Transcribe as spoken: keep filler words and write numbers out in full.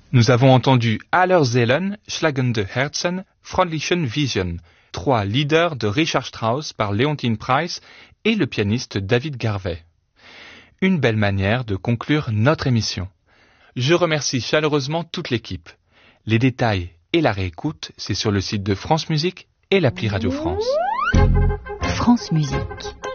Nous avons entendu Allerseelen, Schlagende Herzen, Freundlichen Vision, trois leaders de Richard Strauss par Leontyne Price et le pianiste David Garvey. Une belle manière de conclure notre émission. Je remercie chaleureusement toute l'équipe. Les détails et la réécoute, c'est sur le site de France Musique et l'appli Radio France. France Musique.